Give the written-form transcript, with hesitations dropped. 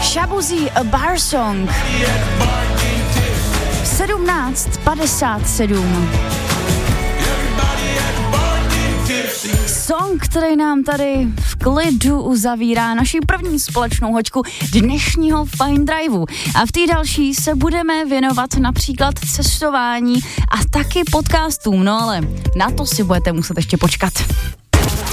Shabuzi A Bar Song. 17:57. Song, který nám tady v klidu uzavírá naši první společnou hoďku dnešního Fine Driveu. A v té další se budeme věnovat například cestování a taky podcastům, no ale na to si budete muset ještě počkat.